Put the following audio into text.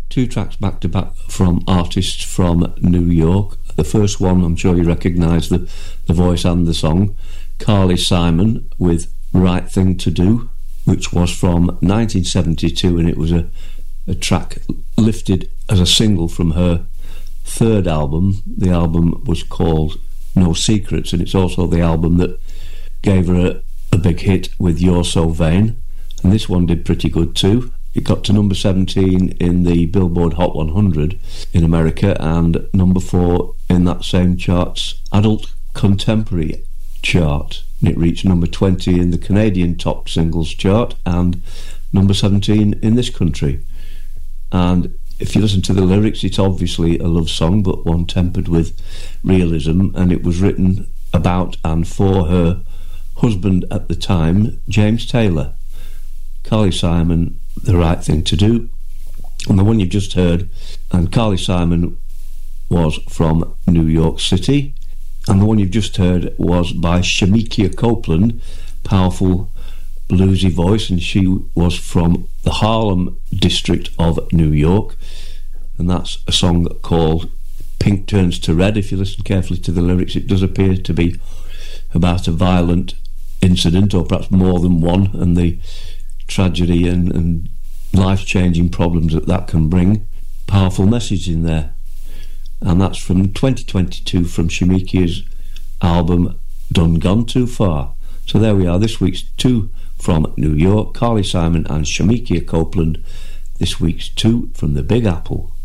Two tracks back to back from artists from New York. The first one, I'm sure you recognise the voice and the song, Carly Simon with Right Thing to Do, which was from 1972, and it was a track lifted as a single from her third album. The album was called No Secrets, and it's also the album that gave her a big hit with You're So Vain, and this one did pretty good too. It got to number 17 in the Billboard Hot 100 in America and number 4 in that same chart's Adult Contemporary chart. And it reached number 20 in the Canadian Top Singles chart and number 17 in this country. And if you listen to the lyrics, it's obviously a love song, but one tempered with realism, and it was written about and for her husband at the time, James Taylor. Carly Simon, The Right Thing to Do. And the one you've just heard, and Carly Simon was from New York City, and the one you've just heard was by Shemekia Copeland, powerful bluesy voice, and she was from the Harlem district of New York, and that's a song called Pink Turns to Red. If you listen carefully to the lyrics, it does appear to be about a violent incident, or perhaps more than one, and the tragedy and life-changing problems that can bring. Powerful message in there. And that's from 2022 from Shemekia's album Done Gone Too Far. So there we are, this week's two from New York, Carly Simon and Shemekia Copeland. This week's two from the Big Apple.